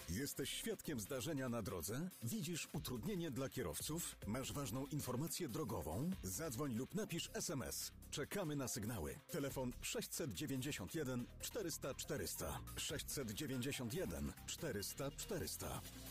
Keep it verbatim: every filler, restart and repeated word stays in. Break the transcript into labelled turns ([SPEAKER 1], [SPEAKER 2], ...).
[SPEAKER 1] Jesteś świadkiem zdarzenia na drodze? Widzisz utrudnienie dla kierowców? Masz ważną informację drogową? Zadzwoń lub napisz es em es. Czekamy na sygnały. Telefon sześćset dziewięćdziesiąt jeden czterysta czterysta. sześćset dziewięćdziesiąt jeden czterysta czterysta.